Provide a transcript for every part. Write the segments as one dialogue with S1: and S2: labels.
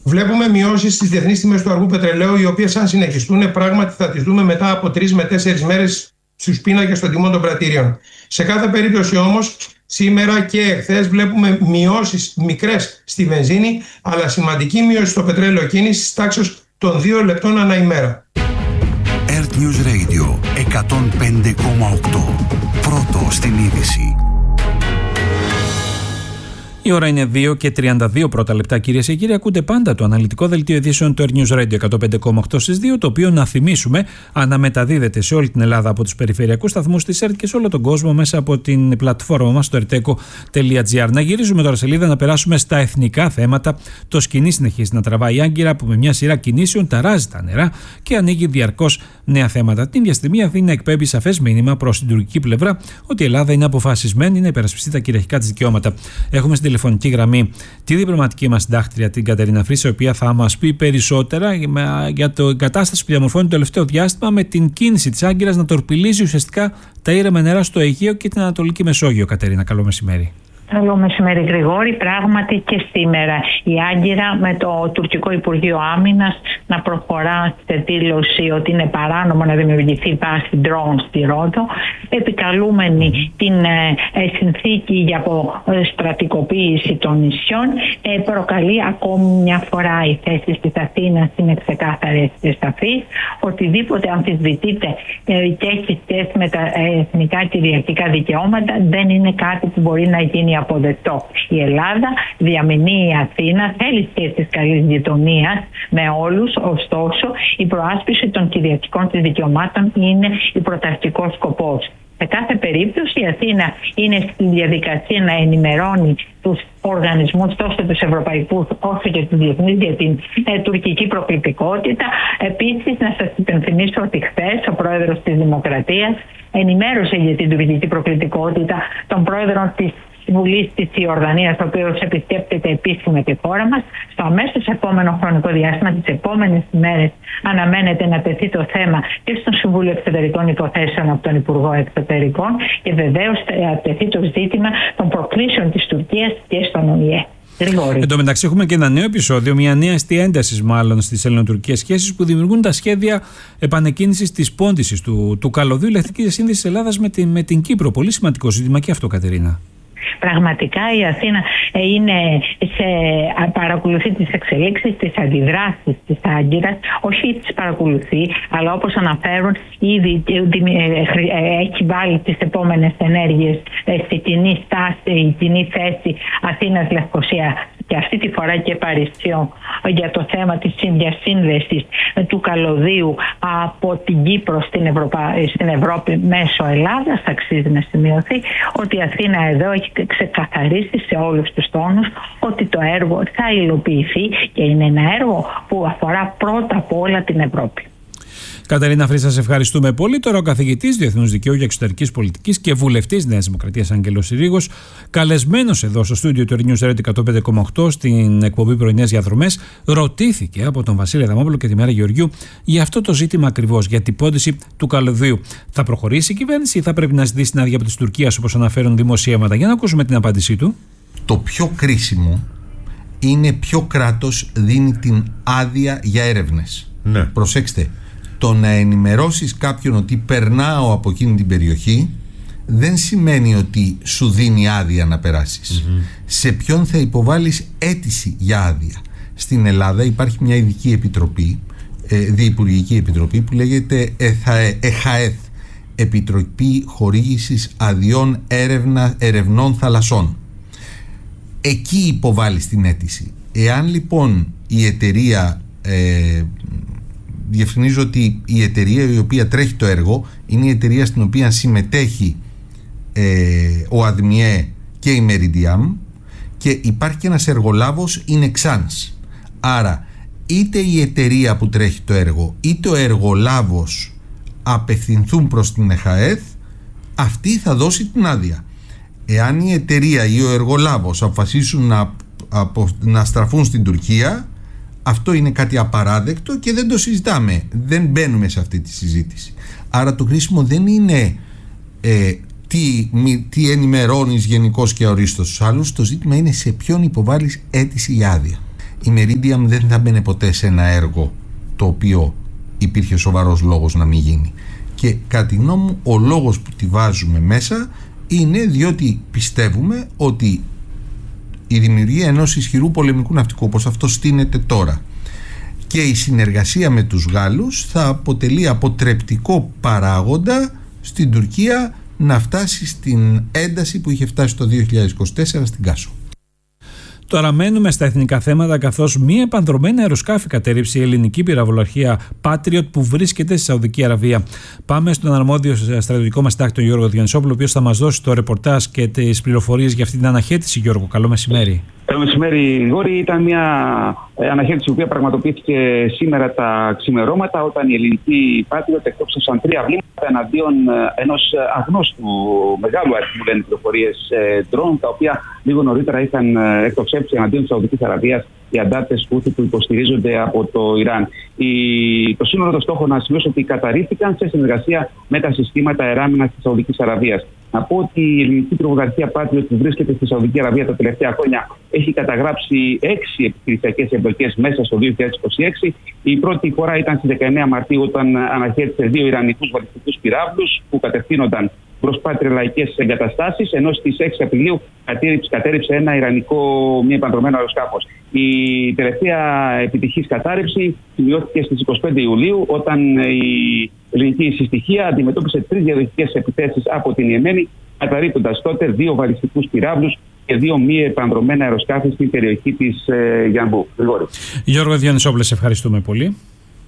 S1: Βλέπουμε μειώσεις στις διεθνείς τιμές του αργού πετρελαίου, οι οποίες, αν συνεχιστούν, πράγματι θα τις δούμε μετά από 3 με 4 μέρες στους πίνακες των τιμών των πρατήριων. Σε κάθε περίπτωση όμως, σήμερα και εχθές βλέπουμε μειώσεις μικρές στη βενζίνη, αλλά σημαντική μείωση στο πετρέλαιο κίνησης τάξης των 2 λεπτών ανά ημέρα.
S2: Earth News Radio 105,8. Πρώτο στην είδηση.
S3: Η ώρα είναι 2 και 32 πρώτα λεπτά, κυρίες και κύριοι. Ακούτε πάντα το αναλυτικό δελτίο ειδήσεων του Earth News Radio 105,8 στις 2, το οποίο, να θυμίσουμε, αναμεταδίδεται σε όλη την Ελλάδα από τους περιφερειακούς σταθμούς της ΕΡΤ και σε όλο τον κόσμο μέσα από την πλατφόρμα μας στο erteco.gr. Να γυρίζουμε τώρα σελίδα, να περάσουμε στα εθνικά θέματα. Το σκηνή συνεχίζει να τραβάει η Άγκυρα, που με μια σειρά κινήσεων ταράζει τα νερά και ανοίγει διαρκώς νέα θέματα. Την ίδια στιγμή η Αθήνα εκπέμπει σαφές μήνυμα προς την τουρκική πλευρά ότι η Ελλάδα είναι αποφασισμένη να υπερασπιστεί τα κυριαρχικά της δικαιώματα. Έχουμε στην τηλεφωνική γραμμή τη διπλωματική μας συντάκτρια, την Κατερίνα Φρύσα, η οποία θα μας πει περισσότερα για την κατάσταση που διαμορφώνει το τελευταίο διάστημα με την κίνηση της Άγκυρας να τορπιλίζει ουσιαστικά τα ήρεμα νερά στο Αιγαίο και την Ανατολική Μεσόγειο. Κατερίνα, καλό μεσημέρι.
S4: Καλό μεσημέρι, Γρηγόρη. Πράγματι και σήμερα η Άγκυρα με το τουρκικό Υπουργείο Άμυνας να προχωρά σε δήλωση ότι είναι παράνομο να δημιουργηθεί βάση drone στη Ρόδο, επικαλούμενη την συνθήκη για αποστρατικοποίηση των νησιών. Προκαλεί ακόμη μια φορά οι θέσεις της Αθήνας είναι ξεκάθαρες και σαφείς. Οτιδήποτε αμφισβητείται και έχει σχέση με τα εθνικά κυριαρχικά δικαιώματα δεν είναι κάτι που μπορεί να γίνει αποδεκτό. Η Ελλάδα διαμηνεί η Αθήνα, θέλει σχέσεις καλής γειτονίας με όλους, ωστόσο η προάσπιση των κυριαρχικών της δικαιωμάτων είναι η πρωταρχικός σκοπός. Σε κάθε περίπτωση η Αθήνα είναι στη διαδικασία να ενημερώνει τους οργανισμούς, τόσο τους ευρωπαϊκούς όσο και τους διεθνείς, για την τουρκική προκλητικότητα. Επίσης, να σας υπενθυμίσω ότι χθες ο πρόεδρος της Δημοκρατίας ενημέρωσε για την τουρκική προκλητικότητα τον πρόεδρο της Βουλής της Ιορδανίας, ο οποίος επισκέπτεται επίσημα τη χώρα μας. Στο αμέσως επόμενο χρονικό διάστημα, τις επόμενες ημέρες, αναμένεται να τεθεί το θέμα και στο Συμβούλιο Εξωτερικών Υποθέσεων από τον Υπουργό Εξωτερικών και βεβαίως θα τεθεί το ζήτημα των προκλήσεων της Τουρκίας και στον ΟΗΕ.
S3: Εν τω μεταξύ, έχουμε και ένα νέο επεισόδιο, μια νέα αιστεία έντασης μάλλον στις ελληνοτουρκικές σχέσεις, που δημιουργούν τα σχέδια επανεκκίνησης της πόντισης του καλωδίου ηλεκτρικής σύνδεσης της Ελλάδας με την Κύπρο. Πολύ σημαντικό ζήτημα και αυτό, Κατερίνα.
S4: Πραγματικά η Αθήνα παρακολουθεί τις εξελίξεις, τις αντιδράσεις της Άγκυρας, όχι τις παρακολουθεί, αλλά όπως αναφέρουν ήδη έχει βάλει τις επόμενες ενέργειες στη κοινή θέση Αθήνας-Λευκοσία και αυτή τη φορά και Παρισιό για το θέμα της διασύνδεσης του καλωδίου από την Κύπρο στην Ευρώπη μέσω Ελλάδας. Αξίζει να σημειωθεί ότι η Αθήνα εδώ έχει ξεκαθαρίσει σε όλους τους τόνους ότι το έργο θα υλοποιηθεί και είναι ένα έργο που αφορά πρώτα απ' όλα την Ευρώπη.
S3: Κατερίνα Φρύσα, σας ευχαριστούμε πολύ. Τώρα ο καθηγητής Διεθνούς Δικαίου και Εξωτερικής Πολιτικής και βουλευτής Νέας Δημοκρατίας Άγγελος Συρίγος, καλεσμένος εδώ στο στούντιο του Earth News Radio 105,8 στην εκπομπή Πρωινές Διαδρομές, ρωτήθηκε από τον Βασίλη Αδαμόπουλο και τη Μέρα Γεωργιού για αυτό το ζήτημα ακριβώς, για την πόντιση του καλωδίου. Θα προχωρήσει η κυβέρνηση ή θα πρέπει να ζητήσει την άδεια από της Τουρκίας, όπως αναφέρουν δημοσιεύματα? Για να ακούσουμε την απάντησή του.
S5: Το πιο κρίσιμο είναι ποιο κράτος δίνει την άδεια για έρευνες. Ναι. Προσέξτε. Το να ενημερώσεις κάποιον ότι περνάω από εκείνη την περιοχή δεν σημαίνει ότι σου δίνει άδεια να περάσεις. Σε ποιον θα υποβάλεις αίτηση για άδεια? Στην Ελλάδα υπάρχει μια ειδική επιτροπή, διυπουργική επιτροπή, που λέγεται ΕΧΑΕΘ, Επιτροπή Χορήγησης Αδειών Ερευνών Θαλασσών. Εκεί υποβάλεις την αίτηση. Εάν λοιπόν η εταιρεία διευκρινίζω ότι η εταιρεία η οποία τρέχει το έργο είναι η εταιρεία στην οποία συμμετέχει ο ΑΔΜΙΕ και η Meridiam, και υπάρχει και ένας εργολάβος, είναι Xans. Άρα είτε η εταιρεία που τρέχει το έργο είτε ο εργολάβος απευθυνθούν προς την ΕΧΑΕΘ, αυτή θα δώσει την άδεια. Εάν η εταιρεία ή ο εργολάβος αποφασίσουν να στραφούν στην Τουρκία, αυτό είναι κάτι απαράδεκτο και δεν το συζητάμε. Δεν μπαίνουμε σε αυτή τη συζήτηση. Άρα το κρίσιμο δεν είναι τι ενημερώνεις γενικώς και αορίστως τους άλλους. Το ζήτημα είναι σε ποιον υποβάλλεις αίτηση για άδεια. η Meridiam δεν θα μπαινε ποτέ σε ένα έργο το οποίο υπήρχε σοβαρός λόγος να μην γίνει. Και κατά τη γνώμη μου, ο λόγος που τη βάζουμε μέσα είναι διότι πιστεύουμε ότι η δημιουργία ενός ισχυρού πολεμικού ναυτικού, όπως αυτό στείνεται τώρα, και η συνεργασία με τους Γάλλους θα αποτελεί αποτρεπτικό παράγοντα στην Τουρκία να φτάσει στην ένταση που είχε φτάσει το 2024 στην Κάσο.
S3: Τώρα μένουμε στα εθνικά θέματα, καθώς μία επανδρομένα αεροσκάφη κατέρριψε η ελληνική πυραυλαρχία Patriot που βρίσκεται στη Σαουδική Αραβία. Πάμε στον αρμόδιο στρατιωτικό μας συντάκτη, τον Γιώργο Διονυσόπουλο, ο οποίος θα μας δώσει το ρεπορτάζ και τις πληροφορίες για αυτή την αναχέτηση. Γιώργο, καλό μεσημέρι.
S6: Καλό μεσημέρι, Γόρη. Ήταν μια αναχέτηση η οποία πραγματοποιήθηκε σήμερα τα ξημερώματα, όταν η ελληνική Patriot εκτόξευσαν 3 βλήματα εναντίον ενός αγνώστου μεγάλου αριθμού, λένε πληροφορίες, ντρόν, τα οποία λίγο νωρίτερα είχαν εκτοξεύσει εναντίον της Σαουδικής Αραβίας οι αντάρτες Χούθι που υποστηρίζονται από το Ιράν. Το σύνολο των στόχων, να σημειώσω ότι καταρρίφθηκαν σε συνεργασία με τα συστήματα αεράμινας της Σαουδικής Αραβίας. Να πω ότι η ελληνική πυραυλαρχία Patriot που βρίσκεται στη Σαουδική Αραβία τα τελευταία χρόνια έχει καταγράψει 6 επιχειρησιακές εμπλοκές μέσα στο 2026. Η πρώτη φορά ήταν στις 19 Μαρτίου, όταν αναχέτησε 2 ιρανικούς βαλιστικούς πυράβλους που κατευθύνονταν προς πατριαρχικές εγκαταστάσεις, ενώ στις 6 Απριλίου κατέρριψε ένα ιρανικό μη επανδρωμένο αεροσκάφος. Η τελευταία επιτυχής κατάρριψη σημειώθηκε στις 25 Ιουλίου, όταν η ελληνική συστοιχεία αντιμετώπισε 3 διαδοχικές επιθέσεις από την Ιεμένη, καταρρίπτοντας τότε 2 βαλιστικούς πυράβλους και 2 μη επανδρωμένα αεροσκάφη στην περιοχή της Γιανμπού.
S3: Γιώργο Διονυσόπουλε, σε ευχαριστούμε πολύ.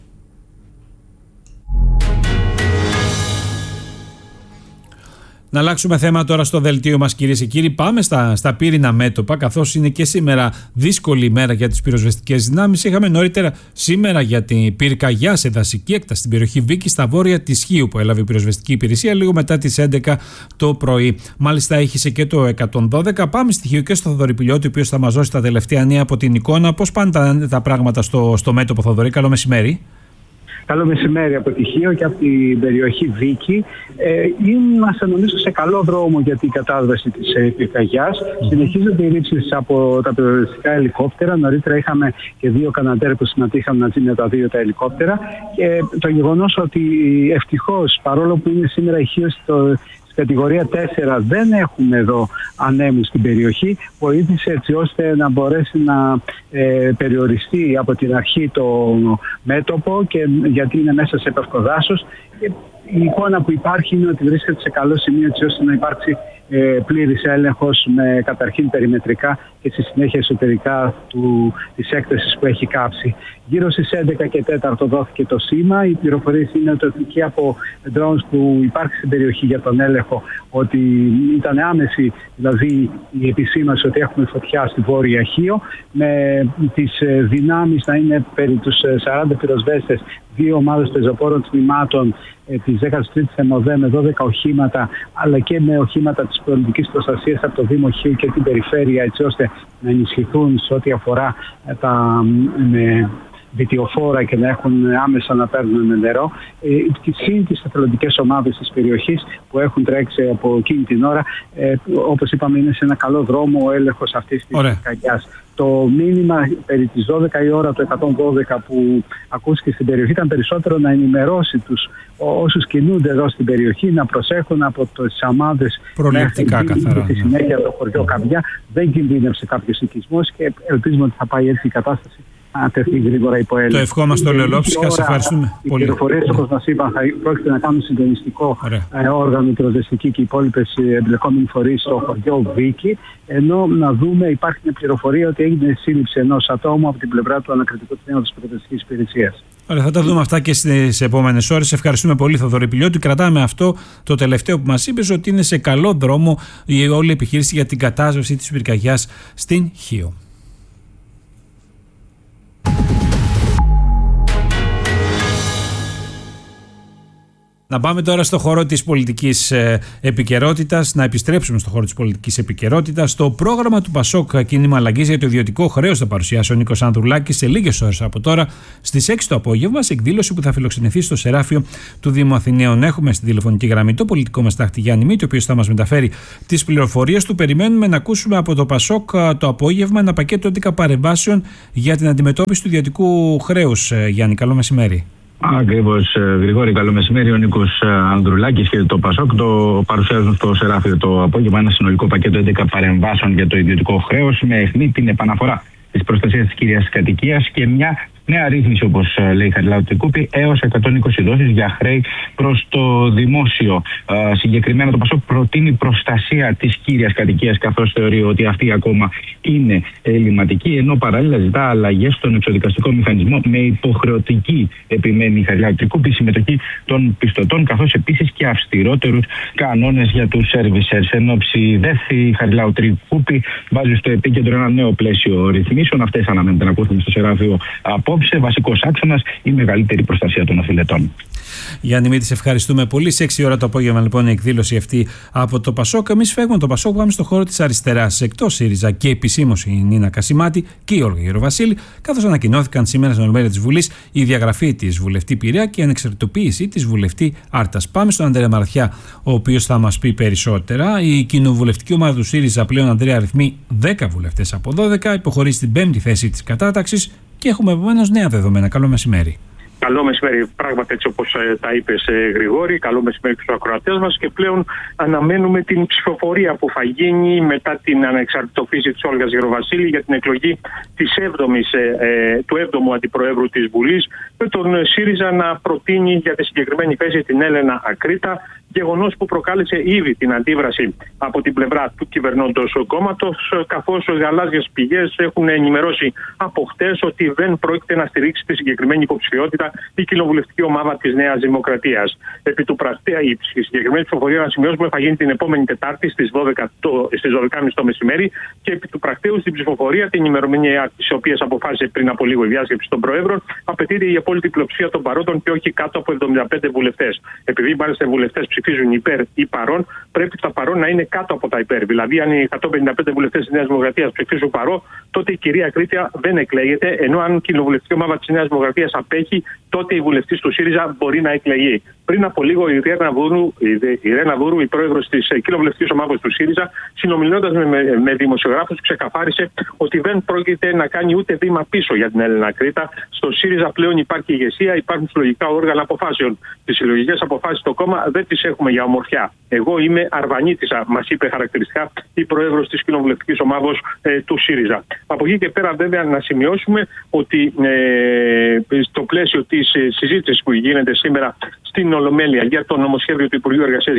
S3: Να αλλάξουμε θέμα τώρα στο δελτίο μας, κυρίες και κύριοι. Πάμε στα πύρινα μέτωπα, καθώς είναι και σήμερα δύσκολη ημέρα για τις πυροσβεστικές δυνάμεις. Είχαμε νωρίτερα σήμερα για την πυρκαγιά σε δασική έκταση στην περιοχή Βίκη, στα βόρεια της Χίου, που έλαβε η πυροσβεστική υπηρεσία λίγο μετά τις 11 το πρωί. Μάλιστα, έχισε και το 112. Πάμε στη Χίου και στο Θοδωρή Πηλιώτη, ο οποίος θα μας δώσει τα τελευταία νέα από την εικόνα. Πώς πάνε τα πράγματα στο μέτωπο, Θοδωρή? Καλό μεσημέρι.
S7: Καλό μεσημέρι από τη Χίο και από την περιοχή Βίκη. Είμαστε νομίζω σε καλό δρόμο για την κατάσβεση της πυρκαγιάς. Συνεχίζονται οι ρήψεις από τα πυροσβεστικά ελικόπτερα. Νωρίτερα είχαμε και 2 Καναντέρ που συμμετείχαν μαζί με τα 2 τα ελικόπτερα. Και το γεγονός ότι ευτυχώς, παρόλο που είναι σήμερα η Χίο κατηγορία 4, δεν έχουμε εδώ ανέμους στην περιοχή, βοήθησε έτσι ώστε να μπορέσει να περιοριστεί από την αρχή το μέτωπο, και γιατί είναι μέσα σε πευκοδάσος. Η εικόνα που υπάρχει είναι ότι βρίσκεται σε καλό σημείο έτσι ώστε να υπάρξει πλήρης έλεγχος με καταρχήν περιμετρικά και στη συνέχεια εσωτερικά της έκθεσης που έχει κάψει. Γύρω στις 11 και 4 δόθηκε το σήμα. Οι πληροφορίες είναι ότι και από drones που υπάρχει στην περιοχή για τον έλεγχο, ότι ήταν άμεση δηλαδή η επισήμανση ότι έχουμε φωτιά στη Βόρεια Χίο, με τις δυνάμεις να είναι περί τους 40 πυροσβέστες, 2 ομάδες πεζοπόρων τμήματων της 13ης ΕΜΟΔΕ με 12 οχήματα, αλλά και με οχήματα της πολιτικής προστασίας από το Δήμο Χίου και την περιφέρεια, έτσι ώστε να ενισχυθούν σε ό,τι αφορά τα βιτιοφόρα και να έχουν άμεσα να παίρνουν νερό. Συν τις εθελοντικές ομάδες της περιοχής που έχουν τρέξει από εκείνη την ώρα, όπως είπαμε, είναι σε ένα καλό δρόμο ο έλεγχος αυτής της πυρκαγιάς. Το μήνυμα περί τις 12 η ώρα, το 112 που ακούστηκε στην περιοχή, ήταν περισσότερο να ενημερώσει όσους κινούνται εδώ στην περιοχή να προσέχουν από τις αμάδες
S3: προληπτικά καθαρά.
S7: Στη συνέχεια το χωριό Καβιά δεν κινδύνευσε κάποιος οικισμός και ελπίζουμε ότι θα πάει έτσι η κατάσταση να τεθεί γρήγορα υπό έλεγχο.
S3: Το ευχόμαστε όλοι ολόψυχα. Σε ευχαριστούμε πολύ.
S7: Οι πληροφορίες, όπως μας είπαν, θα πρόκειται να κάνουν συντονιστικό όργανο, πυροσβεστική και οι υπόλοιπες εμπλεκόμενοι φορείς στο χωριό Βίκη. Ενώ να δούμε, υπάρχει μια πληροφορία ότι έγινε σύλληψη ενός ατόμου από την πλευρά του ανακριτικού τμήματος πυροσβεστικής υπηρεσίας.
S3: Ωραία, θα τα δούμε αυτά και στις επόμενες ώρες. Ευχαριστούμε πολύ, Θοδωρή Πηλιώτη. Κρατάμε αυτό το τελευταίο που μας είπες, ότι είναι σε καλό δρόμο η όλη επιχείρηση για την κατάσβεση της πυρκαγιάς στην Χίο. Να πάμε τώρα στο χώρο της πολιτικής επικαιρότητας, να επιστρέψουμε στο χώρο της πολιτικής επικαιρότητας. Το πρόγραμμα του Πασόκ Κίνημα Αλλαγής για το ιδιωτικό χρέος θα παρουσιάσει ο Νίκος Ανδρουλάκης σε λίγες ώρες από τώρα στις 6 το απόγευμα, σε εκδήλωση που θα φιλοξενηθεί στο Σεράφιο του Δήμου Αθηναίων. Έχουμε στη τηλεφωνική γραμμή το πολιτικό μας τάχτη Γιάννη Μήτη, ο οποίος θα μας μεταφέρει τις πληροφορίες του. Περιμένουμε να ακούσουμε από το Πασόκ το απόγευμα ένα πακέτο 11 παρεμβάσεων για την αντιμετώπιση του ιδιωτικού χρέους. Γιάννη, καλό μεσημέρι.
S8: Ακριβώς, Γρηγόρη, καλό μεσημέρι. Ο Νίκος Ανδρουλάκης και το Πασόκ το παρουσιάζουν στο Σεράφιο το απόγευμα ένα συνολικό πακέτο 11 παρεμβάσεων για το ιδιωτικό χρέος, με αιχμή την επαναφορά της προστασίας της κύριας κατοικίας και μια νέα ρύθμιση, όπως λέει η Χαριλάου Τρικούπη, έως 120 δόσεις για χρέη προς το δημόσιο. Συγκεκριμένα, το Πασόκ προτείνει προστασία της κύριας κατοικίας, καθώς θεωρεί ότι αυτή ακόμα είναι ελληματική, ενώ παράλληλα ζητά αλλαγές στον εξοδικαστικό μηχανισμό με υποχρεωτική, επιμένει η Χαριλάου Τρικούπη, συμμετοχή των πιστωτών, καθώς επίσης και αυστηρότερους κανόνες για τους servicers. Εν όψη δεύτερη, η Χαριλάου Τρικούπη βάζει στο επίκεντρο ένα νέο πλαίσιο ρυθμίσεων. Αυτές αναμένεται να ακούσουμε στο Σεράφιο απόψε. Βασικός άξονας η μεγαλύτερη προστασία των οφειλετών.
S3: Γιάννη Μήτη, ευχαριστούμε πολύ. Σε 6 ώρα το απόγευμα, λοιπόν, η εκδήλωση αυτή από το Πασόκ. Εμείς φεύγουμε το Πασόκ, πάμε στο χώρο της αριστεράς. Εκτός ΣΥΡΙΖΑ και επισήμως η Νίνα Κασιμάτη και η Όλγα Γεροβασίλη, καθώς ανακοινώθηκαν σήμερα στην Ολομέλεια της Βουλής η διαγραφή της βουλευτή Πειραιά και η ανεξαρτητοποίηση της βουλευτή Άρτας. Πάμε στον Ανδρέα Μαραθιά, ο οποίος θα μας πει περισσότερα. Η κοινοβουλευτική ομάδα του ΣΥΡΙΖΑ πλέον, Ανδρέα, αριθμεί 10 βουλευτές από 12, υποχωρεί στην 5η θέση της κατάταξης και έχουμε επομένως νέα δεδομένα. Καλό μεσημέρι.
S9: Καλό μεσημέρι, πράγματι έτσι όπως τα είπες, Γρηγόρη. Καλό μεσημέρι στους ακροατές μας. Και πλέον αναμένουμε την ψηφοφορία που θα γίνει μετά την ανεξαρτητοποίηση της Όλγας Γεροβασίλη για την εκλογή του 7ου Αντιπροέδρου της Βουλής, με τον ΣΥΡΙΖΑ να προτείνει για τη συγκεκριμένη θέση την Έλενα Ακρίτα. Γεγονός που προκάλεσε ήδη την αντίδραση από την πλευρά του κυβερνώντος κόμματος, καθώς γαλάζιες πηγές έχουν ενημερώσει από χτες ότι δεν πρόκειται να στηρίξει τη συγκεκριμένη υποψηφιότητα η κοινοβουλευτική ομάδα της Νέας Δημοκρατίας. Επί του πρακτέα, η συγκεκριμένη ψηφοφορία, να σημειώσουμε, θα γίνει την επόμενη Τετάρτη στις 12.30 το μεσημέρι, και επί του πρακτέου στην ψηφοφορία, την ημερομηνία της οποίας αποφάσισε πριν από λίγο η διάσκεψη των Προέδρων, απαιτείται η απόλυτη πλειοψηφία των παρόντων και όχι κάτω από 75 βουλευτές. Επειδή μάλιστα οι βουλευτές ψηφίζουν υπέρ ή παρόν, πρέπει τα παρόν να είναι κάτω από τα υπέρ. Δηλαδή, αν οι 155 βουλευτές της Νέας Δημοκρατίας ψηφίζουν παρό, τότε η κυρία Ακρίτα δεν εκλέγεται, ενώ αν η κοινοβουλευτική ομάδα της Νέας Δημοκρατίας απέχει, τότε η βουλευτής του ΣΥΡΙΖΑ μπορεί να εκλεγεί. Πριν από λίγο, η Ρένα Βούρου, η πρόεδρος της κοινοβουλευτικής ομάδας του ΣΥΡΙΖΑ, συνομιλώντας με δημοσιογράφους, ξεκαθάρισε ότι δεν πρόκειται να κάνει ούτε βήμα πίσω για την Έλενα Ακρίτα. Στο ΣΥΡΙΖΑ πλέον υπάρχει ηγεσία, υπάρχουν συλλογικά όργανα αποφάσεων. Τις συλλογικές αποφάσεις στο κόμμα δεν τις έχουμε για ομορφιά. Εγώ είμαι Αρβανίτισσα, μας είπε χαρακτηριστικά η πρόεδρος της κοινοβουλευτικής ομάδας του ΣΥΡΙΖΑ. Από εκεί και πέρα, βέβαια, να σημειώσουμε ότι στο πλαίσιο της συζήτησης που γίνεται σήμερα στην Ολομέλεια για το νομοσχέδιο του Υπουργείου Εργασίας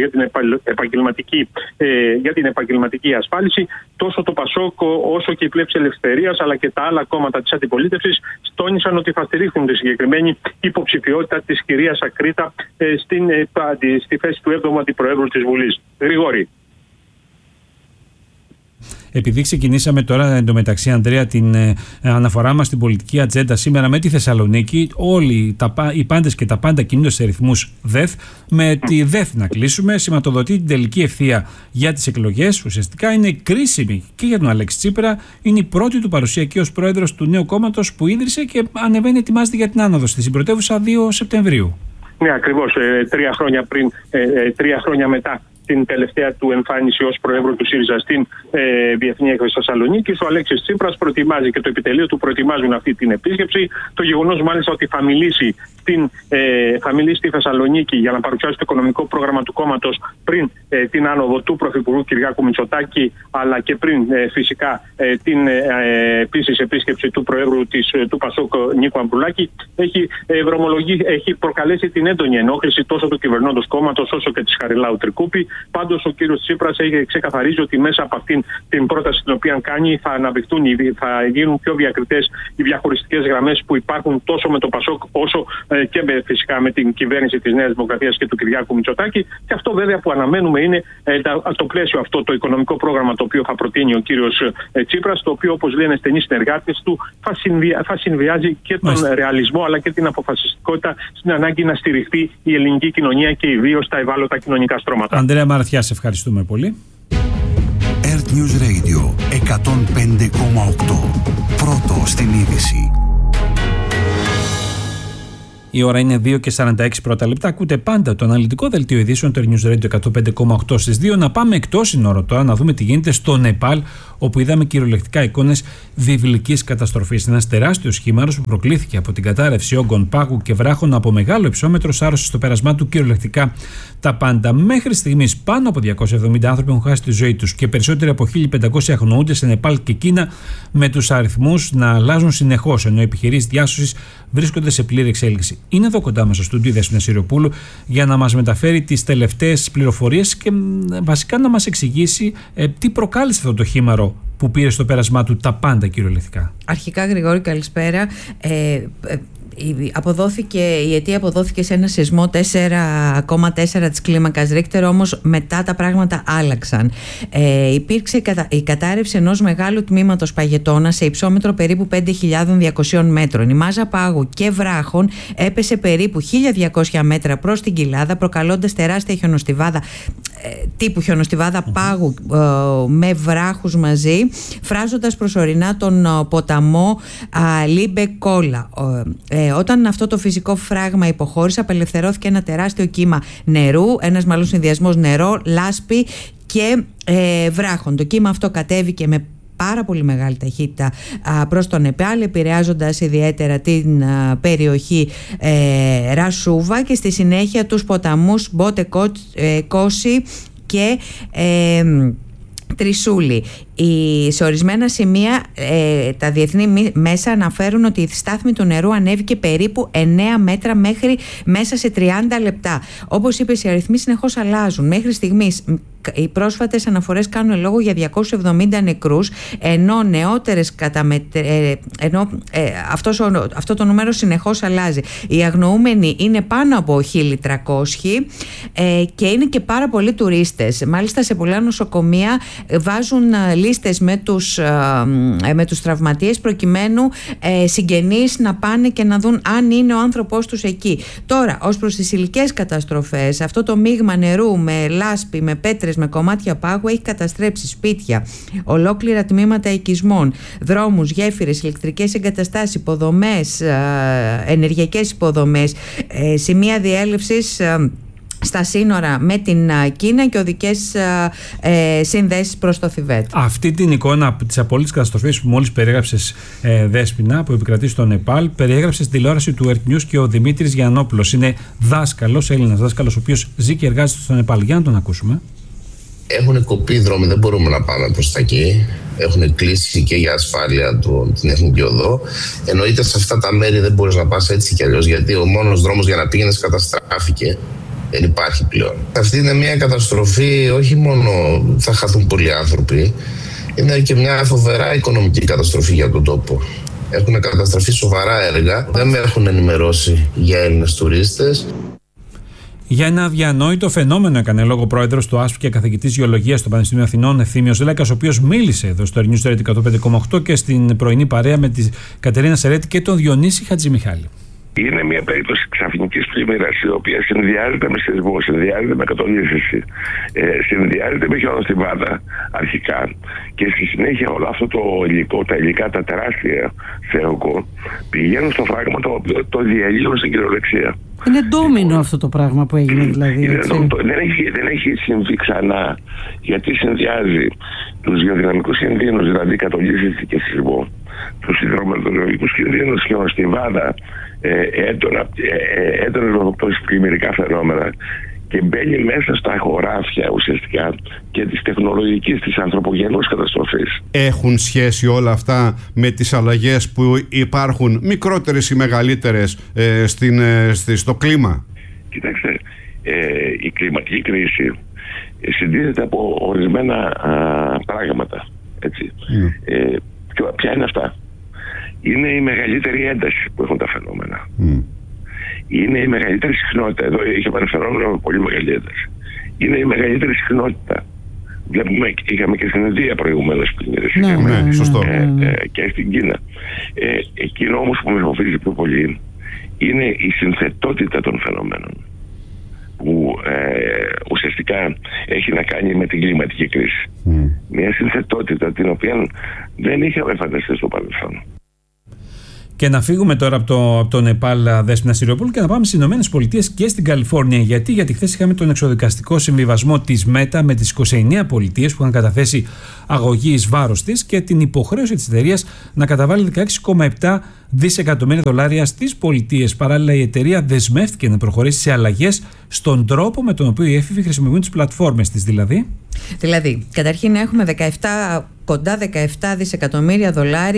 S9: για την επαγγελματική ασφάλιση, τόσο το Πασόκ όσο και η Πλεύση Ελευθερίας αλλά και τα άλλα κόμματα της αντιπολίτευσης τόνισαν ότι θα στηρίχουν τη συγκεκριμένη υποψηφιότητα της κυρίας Ακρίτα στη θέση του 7ου Αντιπροέδρου της Βουλής. Γρηγόρη.
S3: Επειδή ξεκινήσαμε τώρα εντωμεταξύ, Ανδρέα, την αναφορά μας στην πολιτική ατζέντα σήμερα με τη Θεσσαλονίκη, όλοι οι πάντες και τα πάντα κινούνται σε ρυθμούς ΔΕΘ. Με τη ΔΕΘ να κλείσουμε, σηματοδοτεί την τελική ευθεία για τις εκλογές. Ουσιαστικά είναι κρίσιμη και για τον Αλέξη Τσίπρα. Είναι η πρώτη του παρουσία και ως πρόεδρος του νέου κόμματος που ίδρυσε και ανεβαίνει, ετοιμάζεται για την άνοδο στη πρωτεύουσα 2 Σεπτεμβρίου.
S9: Ναι, ακριβώς. 3 χρόνια μετά την τελευταία του εμφάνιση ως Προέδρου του ΣΥΡΙΖΑ στην Διεθνή Έκθεση Θεσσαλονίκη, ο Αλέξης Τσίπρας προετοιμάζει και το επιτελείο του προετοιμάζουν αυτή την επίσκεψη. Το γεγονός μάλιστα ότι θα μιλήσει στη Θεσσαλονίκη για να παρουσιάσει το οικονομικό πρόγραμμα του κόμματος πριν την άνοδο του Πρωθυπουργού Κυριάκου Μητσοτάκη, αλλά και πριν φυσικά την επίσης επίσκεψη του Προέδρου του Πασόκ Νίκου Ανδρουλάκη, έχει προκαλέσει την έντονη ενόχληση τόσο του κυβερνώντος κόμματος όσο και της Χαριλάου Τρικούπη. Πάντως ο κύριος Τσίπρας έχει ξεκαθαρίσει ότι μέσα από αυτήν την πρόταση την οποία κάνει θα αναπτυχθούν, θα γίνουν πιο διακριτές οι διαχωριστικές γραμμές που υπάρχουν τόσο με το ΠΑΣΟΚ όσο και φυσικά με την κυβέρνηση της Νέας Δημοκρατίας και του Κυριάκου Μητσοτάκη. Και αυτό βέβαια που αναμένουμε είναι το πλαίσιο αυτό, το οικονομικό πρόγραμμα το οποίο θα προτείνει ο κύριος Τσίπρας, το οποίο όπως λένε στενοί συνεργάτες του θα συνδυάζει και τον ρεαλισμό αλλά και την αποφασιστικότητα στην ανάγκη να στηριχθεί η ελληνική κοινωνία και ιδίως τα ευάλωτα κοινωνικά στρώματα.
S3: Ανδρέα Μαραθιά, σε ευχαριστούμε πολύ.
S2: Earth News Radio 105,8. Πρώτο στην είδηση.
S3: Η ώρα είναι 2 και 46 πρώτα λεπτά. Ακούτε πάντα το αναλυτικό δελτίο ειδήσεων του News Radio 105,8 στις 2. Να πάμε εκτός σύνορων τώρα, να δούμε τι γίνεται στο Νεπάλ, όπου είδαμε κυριολεκτικά εικόνες βιβλικής καταστροφής. Ένας τεράστιος χήμαρος που προκλήθηκε από την κατάρρευση όγκων πάγου και βράχων από μεγάλο υψόμετρο σάρωσε στο πέρασμά του κυριολεκτικά τα πάντα. Μέχρι στιγμής πάνω από 270 άνθρωποι έχουν χάσει τη ζωή τους και περισσότεροι από 1.500 αγνοούνται σε Νεπάλ και Κίνα, με τους αριθμούς να αλλάζουν συνεχώς, ενώ οι επιχειρήσεις διάσωσης βρίσκονται σε πλήρη εξέλιξη. Είναι εδώ κοντά μας στο στούντιο η Δέσποινα Σιριοπούλου για να μας μεταφέρει τις τελευταίες πληροφορίες και βασικά να μας εξηγήσει τι προκάλεσε αυτό το χήμαρο που πήρε στο πέρασμά του τα πάντα κυριολεκτικά.
S10: Αρχικά, Γρηγόρη, καλησπέρα. Η αιτία αποδόθηκε σε ένα σεισμό 4,4 της κλίμακας Ρίχτερ, όμως μετά τα πράγματα άλλαξαν. Υπήρξε η κατάρρευση ενός μεγάλου τμήματος παγετώνα σε υψόμετρο περίπου 5.200 μέτρων. Η μάζα πάγου και βράχων έπεσε περίπου 1.200 μέτρα προς την κοιλάδα, προκαλώντας τεράστια χιονοστιβάδα, τύπου χιονοστιβάδα πάγου με βράχους μαζί, φράζοντας προσωρινά τον ποταμό Λίμπε Κόλα. Όταν αυτό το φυσικό φράγμα υποχώρησε, απελευθερώθηκε ένα τεράστιο κύμα νερού, ένας μάλλον συνδυασμός νερό, λάσπη και βράχων. Το κύμα αυτό κατέβηκε με πάρα πολύ μεγάλη ταχύτητα προς τον Νεπάλ, επηρεάζοντας ιδιαίτερα την περιοχή Ρασούβα και στη συνέχεια τους ποταμούς Μπότε Κόση και Τρισούλη. Σε ορισμένα σημεία τα διεθνή μέσα αναφέρουν ότι η στάθμη του νερού ανέβηκε περίπου 9 μέτρα μέσα σε 30 λεπτά. Όπως είπες, οι αριθμοί συνεχώς αλλάζουν. Μέχρι στιγμής οι πρόσφατες αναφορές κάνουν λόγο για 270 νεκρούς, ενώ νεότερες αυτό το νούμερο συνεχώς αλλάζει. Οι αγνοούμενοι είναι πάνω από 1.300 και είναι και πάρα πολλοί τουρίστες. Μάλιστα σε πολλά νοσοκομεία βάζουν λίστες με τους τραυματίες προκειμένου συγγενείς να πάνε και να δουν αν είναι ο άνθρωπός τους εκεί. Τώρα, ως προς τις υλικές καταστροφές, αυτό το μείγμα νερού με λάσπη, με πέτρες, με κομμάτια πάγου έχει καταστρέψει σπίτια, ολόκληρα τμήματα οικισμών, δρόμους, γέφυρες, ηλεκτρικές εγκαταστάσεις, υποδομές, ενεργειακές υποδομές, σημεία διέλευσης στα σύνορα με την Κίνα και οδικές συνδέσεις προς το Θιβέτ.
S3: Αυτή την εικόνα της απόλυτης καταστροφής που μόλις περιέγραψες, Δέσποινα, που επικρατεί στο Νεπάλ, περιέγραψε στη τηλεόραση του Earth News και ο Δημήτρης Γιαννόπουλος. Είναι δάσκαλος, Έλληνας δάσκαλος, ο οποίος ζει και εργάζεται στο Νεπάλ. Για να τον ακούσουμε.
S11: Έχουν κοπεί οι δρόμοι, δεν μπορούμε να πάμε προς τα εκεί. Έχουν κλείσει και για ασφάλεια την εθνική οδό. Εννοείται σε αυτά τα μέρη δεν μπορείς να πας έτσι κι αλλιώς, γιατί ο μόνος δρόμος για να πήγαινες καταστράφηκε. Δεν υπάρχει πλέον. Αυτή είναι μια καταστροφή, όχι μόνο θα χαθούν πολλοί άνθρωποι, είναι και μια φοβερά οικονομική καταστροφή για τον τόπο. Έχουν καταστραφεί σοβαρά έργα, δεν με έχουν ενημερώσει για Έλληνες τουρίστες.
S3: Για ένα αδιανόητο φαινόμενο έκανε λόγο ο πρόεδρος του ΑΣΠ και καθηγητής γεωλογίας στο Πανεπιστήμιο Αθηνών, Ευθύμιος Λέκας, ο οποίος μίλησε εδώ στο News Radio 105,8 και στην πρωινή παρέα με τη Κατερίνα Σερέτη και τον Διονύση Χατζημιχάλη.
S12: Είναι μια περίπτωση ξαφνικής πλημμύρας, η οποία συνδυάζεται με σεισμό, συνδυάζεται με κατολίσθηση, συνδυάζεται με χιονοστιβάδα αρχικά και στη συνέχεια όλο αυτό το υλικό, τα υλικά, τα τεράστια θεοκό, πηγαίνουν στο φράγμα το οποίο το διαλύουν στην κυριολεξία.
S13: Είναι ντόμινο αυτό το πράγμα που έγινε δηλαδή.
S12: Δεν έχει συμβεί ξανά, γιατί συνδυάζει τους γεωδυναμικούς κινδύνους, δηλαδή κατολίσθηση και σεισμό, τους υδρομετεωρολογικούς κινδύνους, χιονοστιβάδα, έντονα πλημμυρικά φαινόμενα και μπαίνει μέσα στα χωράφια ουσιαστικά και της τεχνολογικής, της ανθρωπογενούς καταστροφής.
S14: Έχουν σχέση όλα αυτά με τις αλλαγές που υπάρχουν, μικρότερες ή μεγαλύτερες, στο κλίμα?
S12: Κοιτάξτε, η κλιματική κρίση συντίθεται από ορισμένα πράγματα. Έτσι. Ποια είναι αυτά? Είναι η μεγαλύτερη ένταση που έχουν τα φαινόμενα. Είναι η μεγαλύτερη συχνότητα. Εδώ είχε ένα φαινόμενο με πολύ μεγάλη ένταση. Είναι η μεγαλύτερη συχνότητα. Βλέπουμε, είχαμε και στην Ινδία προηγουμένως
S14: σωστό.
S12: Και στην Κίνα. Εκείνο όμως που με φοβίζει πιο πολύ είναι η συνθετότητα των φαινομένων, που ουσιαστικά έχει να κάνει με την κλιματική κρίση. Μια συνθετότητα την οποία δεν είχαμε φανταστεί στο παρελθόν.
S3: Και να φύγουμε τώρα από το Νεπάλ, Δέσποινα Σιριοπούλου, και να πάμε στις ΗΠΑ και στην Καλιφόρνια. Γιατί χθες είχαμε τον εξοδικαστικό συμβιβασμό της ΜΕΤΑ με τις 29 πολιτείες που είχαν καταθέσει αγωγή εις βάρος της και την υποχρέωση της εταιρείας να καταβάλει $16,7 δισεκατομμύρια στις πολιτείες. Παράλληλα, η εταιρεία δεσμεύτηκε να προχωρήσει σε αλλαγές στον τρόπο με τον οποίο οι έφηβοι χρησιμοποιούν τις πλατφόρμες της. Δηλαδή,
S10: καταρχήν έχουμε κοντά $17 δισεκατομμύρια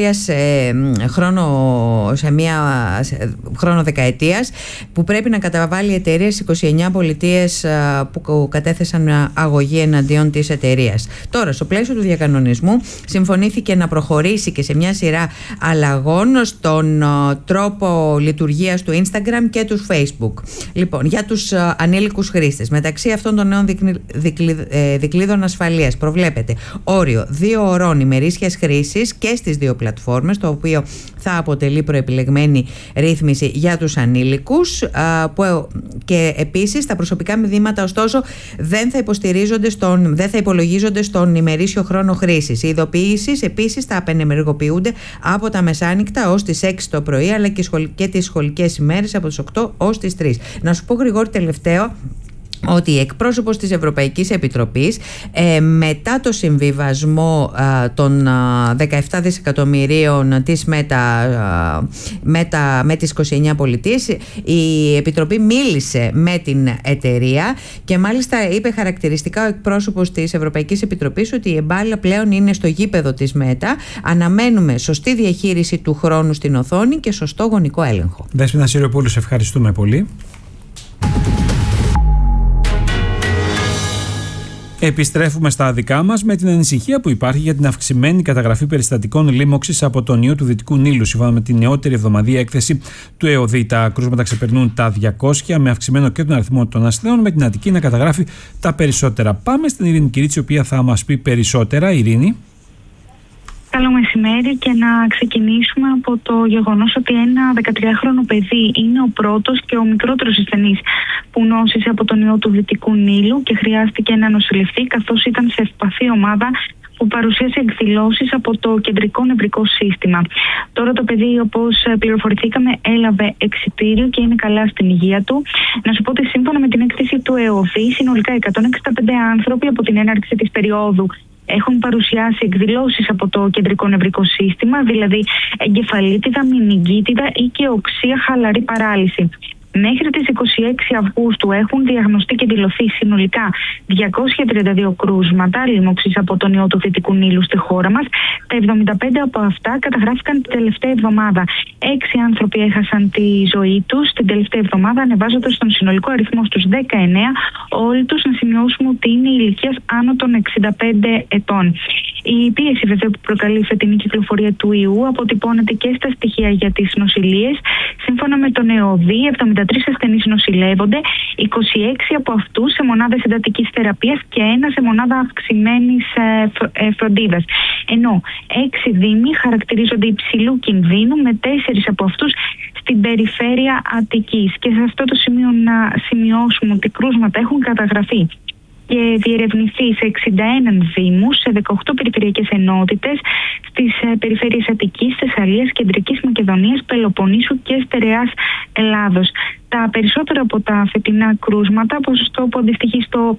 S10: σε μία χρόνο δεκαετίας που πρέπει να καταβάλει η εταιρεία στις 29 πολιτείες που κατέθεσαν αγωγή εναντίον της εταιρείας. Τώρα, στο πλαίσιο του διακανονισμού συμφωνήθηκε να προχωρήσει και σε μια σειρά αλλαγών στον τρόπο λειτουργίας του Instagram και του Facebook. Λοιπόν, για τους ανήλικους χρήστες, μεταξύ αυτών των νέων δικλείδων ασφαλείας προβλέπεται όριο 2 ωρών ημερήσιας χρήσης και στις δύο πλατφόρμες, το οποίο θα αποτελεί προεπιλεγμένη ρύθμιση για τους ανήλικους, και επίσης τα προσωπικά μηνύματα ωστόσο δεν θα υπολογίζονται στον ημερήσιο χρόνο χρήσης. Οι ειδοποιήσεις επίσης θα απενεργοποιούνται από τα μεσάνυχτα ως τις 6 το πρωί, αλλά και τις σχολικές ημέρες από τις 8 ως τις 3. Να σου πω, Γρηγόρη, τελευταίο, ότι εκπρόσωπος της Ευρωπαϊκής Επιτροπής μετά το συμβιβασμό των 17 δισεκατομμυρίων της με τις 29 πολιτείες, η Επιτροπή μίλησε με την εταιρεία και μάλιστα είπε χαρακτηριστικά ο εκπρόσωπος της Ευρωπαϊκής Επιτροπής ότι η μπάλα πλέον είναι στο γήπεδο της ΜΕΤΑ. Αναμένουμε σωστή διαχείριση του χρόνου στην οθόνη και σωστό γονικό έλεγχο.
S3: Δέσποινα Σιριοπούλου, σε ευχαριστούμε πολύ. Επιστρέφουμε στα δικά μας με την ανησυχία που υπάρχει για την αυξημένη καταγραφή περιστατικών λίμωξης από τον ιό του Δυτικού Νείλου. Σύμφωνα με την νεότερη εβδομαδιαία έκθεση του ΕΟΔΗ, τα κρούσματα ξεπερνούν τα 200, με αυξημένο και τον αριθμό των ασθενών, με την Αττική να καταγράφει τα περισσότερα. Πάμε στην Ειρήνη Κυρίτσι, η οποία θα μας πει περισσότερα. Ειρήνη.
S15: Καλό μεσημέρι, και να ξεκινήσουμε από το γεγονός ότι ένα 13χρονο παιδί είναι ο πρώτος και ο μικρότερος ασθενής που νόσησε από τον ιό του Δυτικού Νείλου και χρειάστηκε να νοσηλευτεί, καθώς ήταν σε ευπαθή ομάδα που παρουσίασε εκδηλώσεις από το κεντρικό νευρικό σύστημα. Τώρα το παιδί, όπως πληροφορηθήκαμε, έλαβε εξιτήριο και είναι καλά στην υγεία του. Να σου πω ότι σύμφωνα με την έκθεση του ΕΟΔΗ, συνολικά 165 άνθρωποι από την έναρξη της περίοδου έχουν παρουσιάσει εκδηλώσεις από το κεντρικό νευρικό σύστημα, δηλαδή εγκεφαλίτιδα, μηνυγκίτιδα ή και οξεία χαλαρή παράλυση. Μέχρι τις 26 Αυγούστου έχουν διαγνωστεί και δηλωθεί συνολικά 232 κρούσματα λίμωξης από τον ιό του Δυτικού Νείλου στη χώρα μας. Τα 75 από αυτά καταγράφηκαν την τελευταία εβδομάδα. 6 άνθρωποι έχασαν τη ζωή τους την τελευταία εβδομάδα, ανεβάζοντας τον συνολικό αριθμό στους 19. Όλοι τους, να σημειώσουμε ότι είναι ηλικίας άνω των 65 ετών. Η πίεση βέβαια που προκαλεί η φετινή κυκλοφορία του ιού αποτυπώνεται και στα στοιχεία για τις νοσηλίες. Σύμφωνα με τον ΕΟΔΗ, 73 ασθενείς νοσηλεύονται, 26 από αυτούς σε μονάδες εντατικής θεραπείας και ένα σε μονάδα αυξημένης φροντίδας. Ενώ 6 δήμοι χαρακτηρίζονται υψηλού κινδύνου, με 4 από αυτούς στην περιφέρεια Αττικής. Και σε αυτό το σημείο να σημειώσουμε ότι κρούσματα έχουν καταγραφεί και διερευνηθεί σε 61 δήμους, σε 18 περιφερειακές ενότητες, στις περιφέρειες Αττικής, Θεσσαλίας, Κεντρικής Μακεδονίας, Πελοποννήσου και Στερεάς Ελλάδος. Τα περισσότερα από τα φετινά κρούσματα, ποσοστό που αντιστοιχεί στο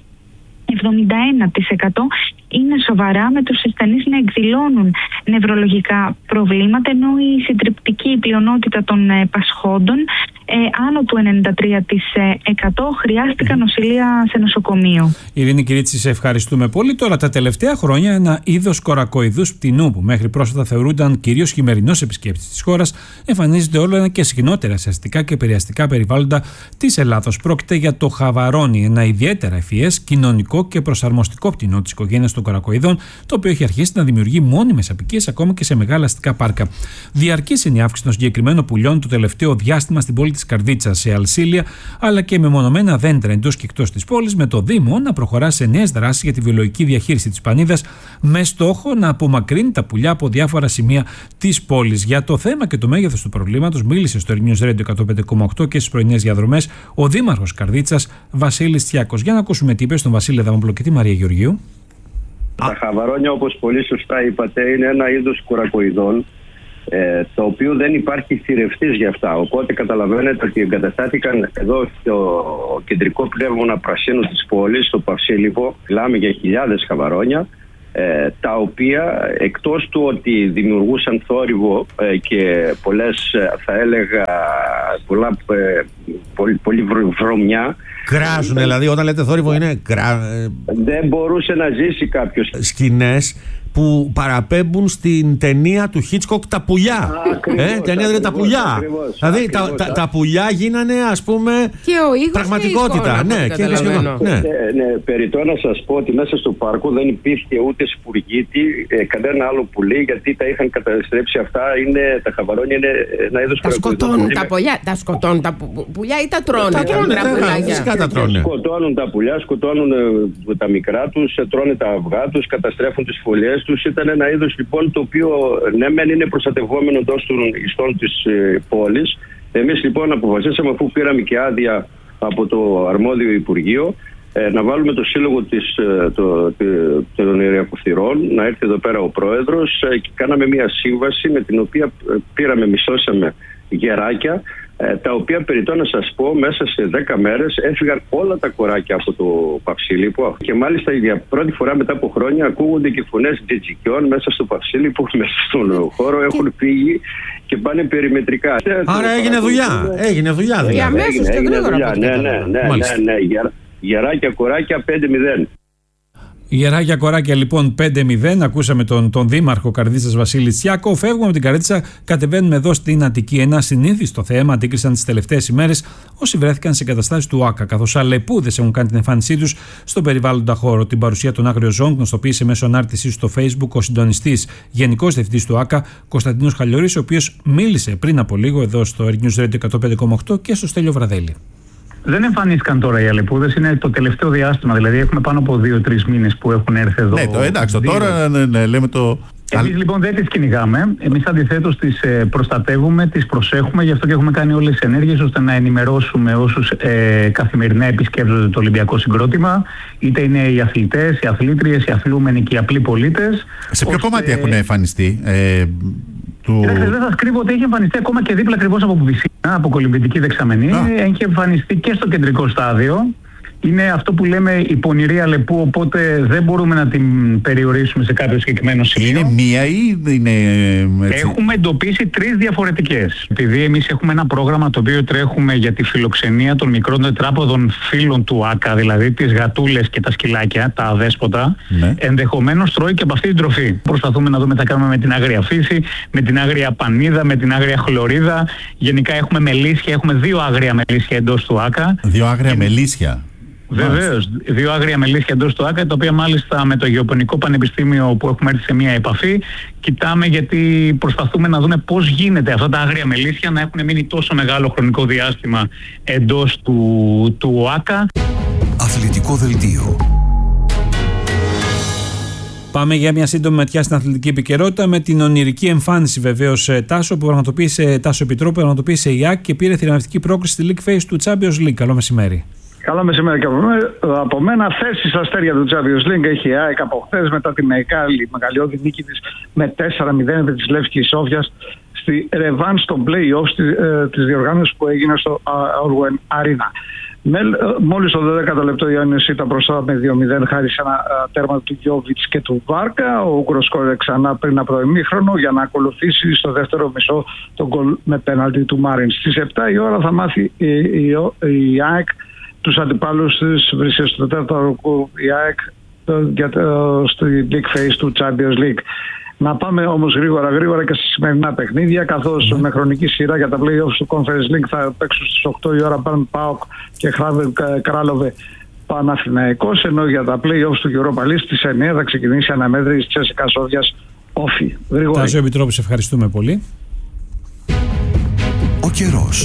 S15: 71%, είναι σοβαρά, με τους ασθενείς να εκδηλώνουν νευρολογικά προβλήματα, ενώ η συντριπτική πλειονότητα των πασχόντων άνω του 93% χρειάστηκαν νοσηλεία σε νοσοκομείο.
S3: Ειρήνη Κυρίτσι, σε ευχαριστούμε πολύ. Τώρα, τα τελευταία χρόνια, ένα είδος κορακοειδούς πτηνού που μέχρι πρόσφατα θεωρούνταν κυρίως χειμερινός επισκέπτης της χώρας, εμφανίζεται όλο ένα και συχνότερα σε αστικά και περιαστικά περιβάλλοντα της Ελλάδος. Πρόκειται για το χαβαρόνι, ένα ιδιαίτερα ευφυές, κοινωνικό και προσαρμοστικό πτηνό της οικογένειας των κορακοειδών, το οποίο έχει αρχίσει να δημιουργεί μόνιμες αποικίες ακόμα και σε μεγάλα αστικά πάρκα. Διαρκής είναι η αύξηση των συγκεκριμένων πουλιών το τελευταίο διάστημα στην πόλη της Καρδίτσας, σε αλσίλια, αλλά και με μονομένα δέντρα εντός και εκτός της πόλης, με το Δήμο να προχωρά σε νέες δράσεις για τη βιολογική διαχείριση της πανίδας, με στόχο να απομακρύνει τα πουλιά από διάφορα σημεία της πόλης. Για το θέμα και το μέγεθος του προβλήματος μίλησε στο News Radio 105,8 και στις πρωινές διαδρομές ο Δήμαρχος Καρδίτσας, Βασίλης Τσιάκος. Για να ακούσουμε τι είπε στον Βασίλη Δαμόπουλο και τη Μαρία Γεωργίου.
S16: Τα χαβαρόνια, όπως πολύ σωστά είπατε, είναι ένα είδος κορακοειδών, το οποίο δεν υπάρχει θηρευτής για αυτά. Οπότε καταλαβαίνετε ότι εγκαταστάθηκαν εδώ στο κεντρικό πνεύμονα πρασίνου της πόλης, στο Παυσίλιππο. Μιλάμε για χιλιάδες χαβαρόνια, τα οποία εκτός του ότι δημιουργούσαν θόρυβο και πολλές, θα έλεγα, πολύ βρωμιά.
S17: Κράζουν, δηλαδή όταν λέτε θόρυβο είναι
S16: δεν μπορούσε να ζήσει κάποιος.
S17: Σκηνές που παραπέμπουν στην ταινία του Χίτσκοκ «Τα πουλιά». Ταινία δηλαδή «Τα πουλιά». Δηλαδή τα πουλιά γίνανε, ας πούμε,
S18: και ο ήχος
S17: πραγματικότητα.
S18: Και
S16: περιττό να σας πω ότι μέσα στο πάρκο δεν υπήρχε ούτε σπουργίτη, κανένα άλλο πουλί, γιατί τα είχαν καταστρέψει αυτά. Τα χαβαρόνια είναι ένα είδος
S18: σκοτώνουν τα πουλιά. Τα σκοτώνουν τα πουλιά ή τα τρώνε?
S17: Φυσικά τα τρώνε.
S16: Σκοτώνουν τα πουλιά, σκοτώνουν τα μικρά τους, τρώνε τα αυγά τους, καταστρέφουν τις φωλιές τους. Ήταν ένα είδος λοιπόν το οποίο ναι μεν είναι προστατευόμενο εντός των ιστών της πόλης. Εμείς λοιπόν αποφασίσαμε, αφού πήραμε και άδεια από το αρμόδιο Υπουργείο, να βάλουμε το σύλλογο των Ιερακοθυρών, να έρθει εδώ πέρα ο πρόεδρος, και κάναμε μια σύμβαση με την οποία μισώσαμε γεράκια, τα οποία περιττώ να σας πω μέσα σε 10 μέρες έφυγαν όλα τα κοράκια από το Παυσίλιππο, και μάλιστα για πρώτη φορά μετά από χρόνια ακούγονται και φωνές τζιτζικιών μέσα στο Παυσίλιππο, μέσα στον χώρο, έχουν φύγει και πάνε περιμετρικά.
S17: Άρα έγινε δουλειά. Έγινε δουλειά.
S16: Ναι. Γεράκια, κοράκια 5-0.
S3: Γεράκια κοράκια λοιπόν 5-0. Ακούσαμε τον Δήμαρχο Καρδίτσας Βασίλη Τσιάκο. Φεύγουμε από την Καρδίτσα, κατεβαίνουμε εδώ στην Αττική. Ένα συνήθιστο θέμα αντίκρισαν τις τελευταίες ημέρες όσοι βρέθηκαν σε εγκαταστάσεις του ΟΑΚΑ, καθώς αλεπούδες έχουν κάνει την εμφάνισή τους στον περιβάλλοντα χώρο. Την παρουσία των άγριων ζώων γνωστοποίησε μέσω ανάρτησής στο Facebook ο συντονιστής Γενικός Διευθυντής του ΟΑΚΑ, Κωνσταντίνος Χαλιορής, ο οποίος μίλησε πριν από λίγο εδώ στο News Radio 105,8 και στο Στέλιο Βραδέλη.
S19: Δεν εμφανίστηκαν τώρα οι αλεπούδες, είναι το τελευταίο διάστημα. Δηλαδή, έχουμε πάνω από 2-3 μήνες που έχουν έρθει εδώ.
S17: Ναι, εντάξει, τώρα λέμε το.
S19: Εμείς λοιπόν δεν τις κυνηγάμε. Εμείς αντιθέτως τις προστατεύουμε, τις προσέχουμε. Γι' αυτό και έχουμε κάνει όλες τις ενέργειες ώστε να ενημερώσουμε όσους καθημερινά επισκέπτονται το Ολυμπιακό συγκρότημα. Είτε είναι οι αθλητές, οι αθλήτριες, οι αθλούμενοι και οι απλοί πολίτες.
S17: Σε ποιο κομμάτι έχουν εμφανιστεί?
S19: Δεν σας κρύβω ότι έχει εμφανιστεί ακόμα και δίπλα ακριβώς από πισίνα, από κολυμβητική δεξαμενή. Έχει εμφανιστεί και στο κεντρικό στάδιο. Είναι αυτό που λέμε η πονηρή αλεπού, οπότε δεν μπορούμε να την περιορίσουμε σε κάποιο συγκεκριμένο σημείο.
S17: Είναι μία ή είναι έτσι?
S19: Έχουμε εντοπίσει 3 διαφορετικές. Επειδή εμείς έχουμε ένα πρόγραμμα το οποίο τρέχουμε για τη φιλοξενία των μικρών τετράποδων φύλων του ΆΚΑ, δηλαδή τις γατούλες και τα σκυλάκια, τα αδέσποτα, ενδεχομένως τρώει και από αυτή την τροφή. Προσπαθούμε να δούμε τι θα κάνουμε με την άγρια φύση, με την άγρια πανίδα, με την άγρια χλωρίδα. Γενικά έχουμε μελίσια, έχουμε 2 άγρια μελίσια εντός του ΆΚΑ.
S17: 2 άγρια μελίσια.
S19: Βεβαίως, 2 άγρια μελίσια εντός του ΆΚΑ, τα οποία μάλιστα με το Γεωπονικό Πανεπιστήμιο που έχουμε έρθει σε μια επαφή, κοιτάμε, γιατί προσπαθούμε να δούμε πώς γίνεται αυτά τα άγρια μελίσια να έχουν μείνει τόσο μεγάλο χρονικό διάστημα εντός του ΆΚΑ.
S2: Αθλητικό δελτίο.
S3: Πάμε για μια σύντομη ματιά στην αθλητική επικαιρότητα με την ονειρική εμφάνιση βεβαίως Τάσο Επιτρόπου που πραγματοποίησε η ΑΕΚ και πήρε θηρανευτική πρόκριση στη League Phase του Champions League. Καλό μεσημέρι.
S20: Καλό μεσημέρι και από μένα. Θέση στα αστέρια του Champions League έχει η ΑΕΚ από χθες μετά τη μεγαλειώδη νίκη της με 4-0 επί της Λεύσκης Σόφιας στη ρεβάν στο play-off της διοργάνωσης που έγινε στο Orwen Arena. Μόλις το 12ο λεπτό η Ιόνιος ήταν μπροστά με 2-0 χάρη σε ένα τέρμα του Γιόβιτς και του Βάρκα. Ο Ούγκρος σκόρε ξανά πριν από ημίχρονο για να ακολουθήσει στο δεύτερο μισό τον γκολ με πέναλτι του Μάριν. Στις 7 η ώρα θα μάθει η ΑΕΚ τους αντιπάλους της, βρίσκεται στο τέταρτο η ΑΕΚ στη Big Face του Champions League. Να πάμε όμως γρήγορα και στα σημερινά παιχνίδια, καθώς με χρονική σειρά για τα play-offs του Conference League θα παίξουν στις 8 η ώρα Παν ΠΑΟΚ και Κράλοβε Παναθηναϊκός, ενώ για τα play-offs του Europa League στις 9 θα ξεκινήσει αναμέτρηση της Τσέσικα Σόφιας Όφη.
S3: Τάσο Επιτρόπου, σε ευχαριστούμε πολύ.
S2: Ο καιρός.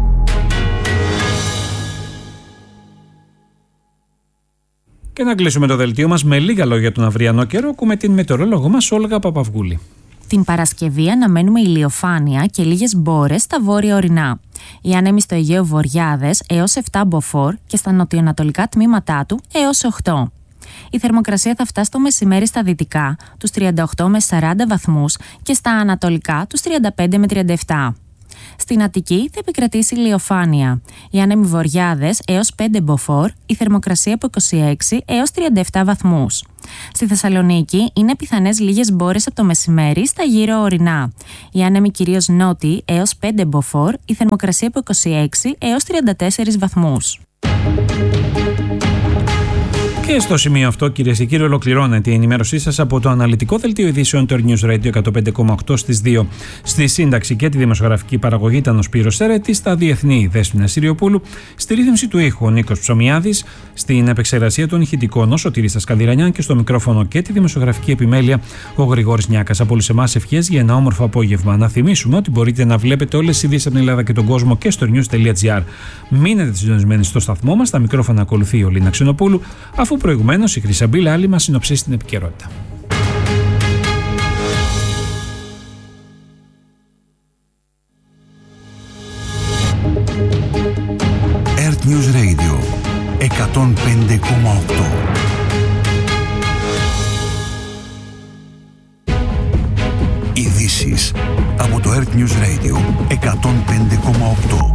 S3: Και να κλείσουμε το δελτίο μας με λίγα λόγια τον αυριανό καιρό. Ακούμε την μετεωρολόγο μας Όλγα Παπαυγούλη.
S21: Την Παρασκευή αναμένουμε ηλιοφάνεια και λίγες μπόρες στα βόρεια ορεινά. Οι άνεμοι στο Αιγαίο Βοριάδες έως 7 μποφόρ και στα νοτιοανατολικά τμήματά του έως 8. Η θερμοκρασία θα φτάσει το μεσημέρι στα δυτικά τους 38 με 40 βαθμούς και στα ανατολικά τους 35 με 37. Στην Αττική θα επικρατήσει ηλιοφάνεια. Οι άνεμοι βοριάδες έως 5 μποφόρ, η θερμοκρασία από 26 έως 37 βαθμούς. Στη Θεσσαλονίκη είναι πιθανές λίγες μπόρες από το μεσημέρι στα γύρω ορεινά. Οι άνεμοι κυρίως νότιοι έως 5 μποφόρ, η θερμοκρασία από 26 έως 34 βαθμούς.
S3: Και στο σημείο αυτό, κυρίες και κύριοι, ολοκληρώνεται η ενημέρωσή σας από το αναλυτικό δελτίο ειδήσεων του News Radio 105,8 στις 2. Στη σύνταξη και τη δημοσιογραφική παραγωγή ήταν ο Σπύρος Σέρετης, στα διεθνή Δέσποινα Συριοπούλου, στη ρύθμιση του ήχου ο Νίκος Ψωμιάδης, στην επεξεργασία των ηχητικών ο Σωτήρης Σκανδυρανιάν και στο μικρόφωνο και τη δημοσιογραφική επιμέλεια ο Γρηγόρης Νιάκας. Από όλους εμάς ευχές για ένα όμορφο απόγευμα. Να θυμίσουμε ότι μπορείτε να βλέπετε όλες τις ειδήσεις από την Ελλάδα και τον κόσμο και στο news.gr. Μείνετε συντονισμένοι στο σταθμό μας. Στα μικρόφωνα ακολουθεί ο Λίνα Ξενοπούλου, αφού προηγουμένως η Χρυσαμπίλα άλλη μας συνοψίσει την επικαιρότητα.
S2: Earth News Radio 105,8. Ειδήσεις από το Earth News Radio 105,8.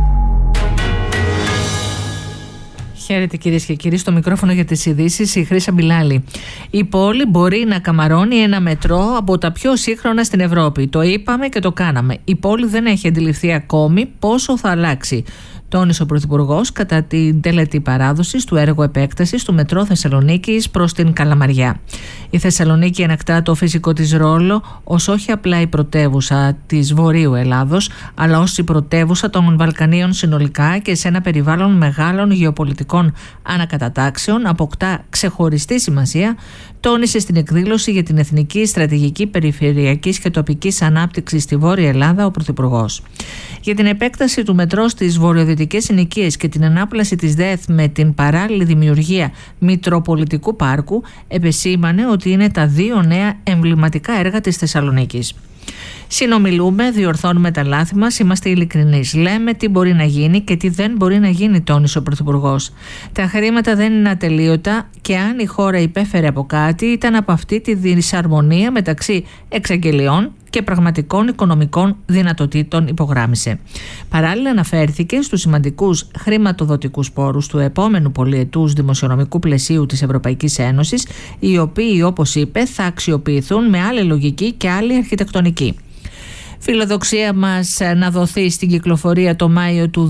S22: Χαίρετε κυρίες και κύριοι, στο μικρόφωνο για τις ειδήσεις η Χρύσα Μπιλάλη. Η πόλη μπορεί να καμαρώνει ένα μετρό από τα πιο σύγχρονα στην Ευρώπη. Το είπαμε και το κάναμε. Η πόλη δεν έχει αντιληφθεί ακόμη πόσο θα αλλάξει, τόνισε ο Πρωθυπουργός κατά την τελετή παράδοσης του έργου επέκτασης του μετρό Θεσσαλονίκης προς την Καλαμαριά. Η Θεσσαλονίκη ανακτά το φυσικό της ρόλο ως όχι απλά η πρωτεύουσα της Βορείου Ελλάδος, αλλά ως η πρωτεύουσα των Βαλκανίων συνολικά και σε ένα περιβάλλον μεγάλων γεωπολιτικών ανακατατάξεων αποκτά ξεχωριστή σημασία, τόνισε στην εκδήλωση για την Εθνική Στρατηγική Περιφερειακής και Τοπικής Ανάπτυξης στη Βόρεια Ελλάδα ο Πρωθυπουργός. Για την επέκταση του μετρό στις βορειοδυτικές συνοικίες και την ανάπλαση της ΔΕΘ με την παράλληλη δημιουργία Μητροπολιτικού Πάρκου, επεσήμανε ότι είναι τα δύο νέα εμβληματικά έργα της Θεσσαλονίκης. Συνομιλούμε, διορθώνουμε τα λάθη μας, είμαστε ειλικρινείς. Λέμε τι μπορεί να γίνει και τι δεν μπορεί να γίνει, τόνισε ο Πρωθυπουργός. Τα χρήματα δεν είναι ατελείωτα και αν η χώρα υπέφερε από κάτι, ήταν από αυτή τη δυσαρμονία μεταξύ εξαγγελιών και πραγματικών οικονομικών δυνατοτήτων, υπογράμμισε. Παράλληλα, αναφέρθηκε στους σημαντικούς χρηματοδοτικούς πόρους του επόμενου πολυετούς δημοσιονομικού πλαισίου της Ευρωπαϊκής Ένωσης, οι οποίοι, όπως είπε, θα αξιοποιηθούν με άλλη λογική και άλλη αρχιτεκτονική. Φιλοδοξία μας να δοθεί στην κυκλοφορία το Μάιο του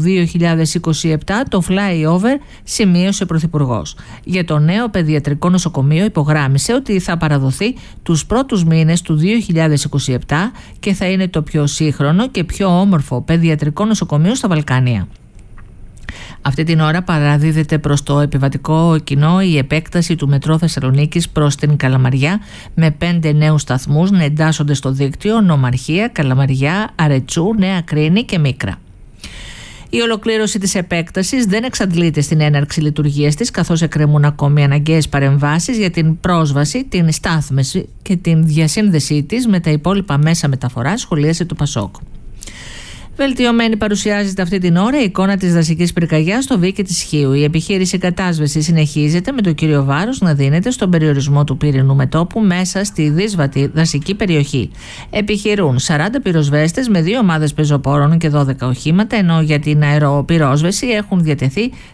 S22: 2027 το flyover, σημείωσε ο Πρωθυπουργός. Για το νέο παιδιατρικό νοσοκομείο υπογράμμισε ότι θα παραδοθεί τους πρώτους μήνες του 2027 και θα είναι το πιο σύγχρονο και πιο όμορφο παιδιατρικό νοσοκομείο στα Βαλκάνια. Αυτή την ώρα παραδίδεται προς το επιβατικό κοινό η επέκταση του μετρό Θεσσαλονίκης προς την Καλαμαριά με 5 νέους σταθμούς να εντάσσονται στο δίκτυο Νομαρχία, Καλαμαριά, Αρετσού, Νέα Κρίνη και Μίκρα. Η ολοκλήρωση της επέκτασης δεν εξαντλείται στην έναρξη λειτουργίας της, καθώς εκκρεμούν ακόμη αναγκαίες παρεμβάσεις για την πρόσβαση, την στάθμευση και την διασύνδεσή της με τα υπόλοιπα μέσα μεταφοράς, σχολίασε το Πασόκ. Βελτιωμένη παρουσιάζεται αυτή την ώρα η εικόνα της δασικής πυρκαγιάς στο Βίκη της Χίου. Η επιχείρηση κατάσβεσης συνεχίζεται με το κύριο βάρος να δίνεται στον περιορισμό του πύρινου μετώπου μέσα στη δύσβατη δασική περιοχή. Επιχειρούν 40 πυροσβέστες με 2 ομάδες πεζοπόρων και 12 οχήματα, ενώ για την αεροπυρόσβεση έχουν διατεθεί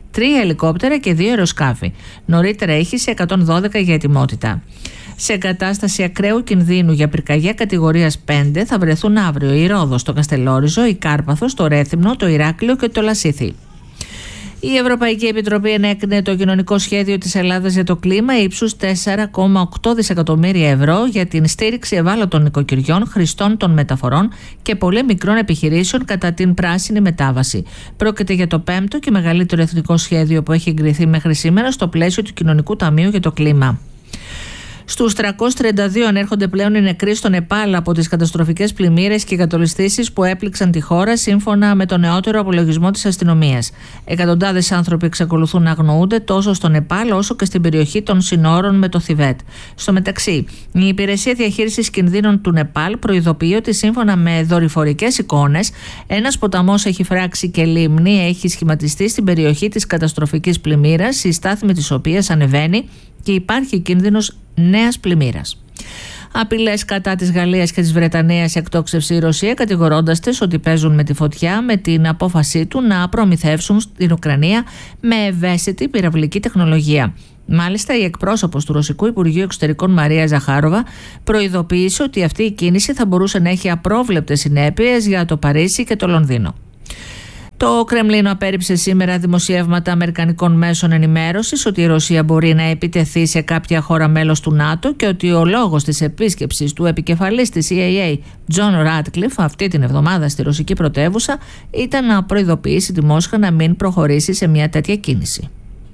S22: 3 ελικόπτερα και 2 αεροσκάφη. Νωρίτερα ήχησε 112 για ετοιμότητα. Σε κατάσταση ακραίου κινδύνου για πυρκαγιά κατηγορίας 5 θα βρεθούν αύριο η Ρόδος, το Καστελόριζο, η Κάρπαθος, το Ρέθυμνο, το Ηράκλειο και το Λασίθι. Η Ευρωπαϊκή Επιτροπή ενέκρινε το κοινωνικό σχέδιο της Ελλάδας για το κλίμα ύψους 4,8 δισεκατομμύρια ευρώ για την στήριξη ευάλωτων νοικοκυριών, χρηστών των μεταφορών και πολύ μικρών επιχειρήσεων κατά την πράσινη μετάβαση. Πρόκειται για το 5ο και μεγαλύτερο εθνικό σχέδιο που έχει εγκριθεί μέχρι σήμερα στο πλαίσιο του Κοινωνικού Ταμείου για το κλίμα. Στους 332 ανέρχονται πλέον οι νεκροί στο Νεπάλ από τις καταστροφικές πλημμύρες και κατολιστήσεις που έπληξαν τη χώρα, σύμφωνα με τον νεότερο απολογισμό της αστυνομίας. Εκατοντάδες άνθρωποι εξακολουθούν να αγνοούνται τόσο στο Νεπάλ όσο και στην περιοχή των συνόρων με το Θιβέτ. Στο μεταξύ, η Υπηρεσία Διαχείρισης Κινδύνων του Νεπάλ προειδοποιεί ότι σύμφωνα με δορυφορικές εικόνες, ένας ποταμός έχει φράξει και λίμνη έχει σχηματιστεί στην περιοχή της καταστροφικής πλημμύρας, η στάθμη της οποίας ανεβαίνει και υπάρχει κίνδυνος νέας πλημμύρας. Απειλές κατά της Γαλλίας και της Βρετανίας εκτόξευσε η Ρωσία, κατηγορώντας τις ότι παίζουν με τη φωτιά με την απόφασή του να προμηθεύσουν την Ουκρανία με ευαίσθητη πυραυλική τεχνολογία. Μάλιστα, η εκπρόσωπος του Ρωσικού Υπουργείου Εξωτερικών Μαρία Ζαχάροβα προειδοποίησε ότι αυτή η κίνηση θα μπορούσε να έχει απρόβλεπτες συνέπειες για το Παρίσι και το Λονδίνο. Το Κρεμλίνο απέρριψε σήμερα δημοσιεύματα αμερικανικών μέσων ενημέρωσης ότι η Ρωσία μπορεί να επιτεθεί σε κάποια χώρα μέλος του ΝΑΤΟ και ότι ο λόγος της επίσκεψης του επικεφαλής της CIA, John Ratcliffe, αυτή την εβδομάδα στη ρωσική πρωτεύουσα ήταν να προειδοποιήσει τη Μόσχα να μην προχωρήσει σε μια τέτοια κίνηση.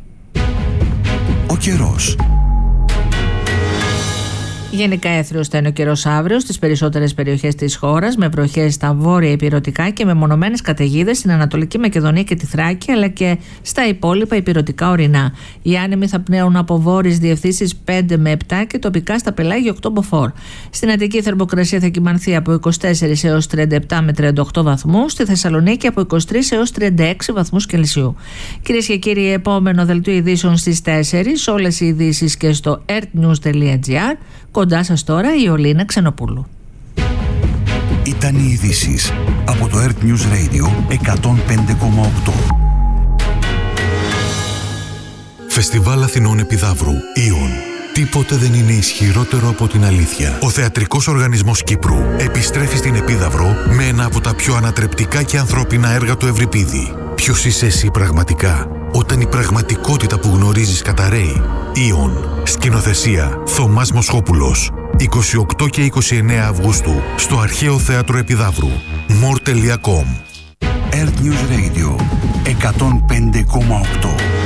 S2: Ο καιρός.
S22: Γενικά έθριος θα είναι ο καιρός αύριο στις περισσότερες περιοχές της χώρας, με βροχές στα βόρεια ηπειρωτικά και με μονομένες καταιγίδες στην Ανατολική Μακεδονία και τη Θράκη, αλλά και στα υπόλοιπα ηπειρωτικά ορεινά. Οι άνεμοι θα πνέουν από βόρειες διευθύνσεις 5 με 7 και τοπικά στα πελάγια 8 μποφόρ. Στην Αττική η θερμοκρασία θα κυμανθεί από 24 έως 37 με 38 βαθμούς, στη Θεσσαλονίκη από 23 έως 36 βαθμούς Κελσίου. Κυρίες και κύριοι, επόμενο δελτίο ειδήσεων στις 4, όλες οι ειδήσεις και στο earthnews.gr. Κοντά σας τώρα η Ολίνα Ξενοπούλου.
S2: Ήταν οι ειδήσεις από το Earth News Radio 105,8.
S1: Φεστιβάλ Αθηνών Επιδαύρου, Ιον. Τίποτε δεν είναι ισχυρότερο από την αλήθεια. Ο Θεατρικός Οργανισμός Κύπρου επιστρέφει στην Επίδαυρο με ένα από τα πιο ανατρεπτικά και ανθρώπινα έργα του Ευρυπίδη. Ποιος είσαι εσύ πραγματικά, όταν η πραγματικότητα που γνωρίζεις καταραίει? Ιον. Σκηνοθεσία Θωμάς Μοσχόπουλος. 28 και 29 Αυγούστου στο Αρχαίο Θέατρο Επιδαύρου. more.com.
S2: Earth News Radio 105,8.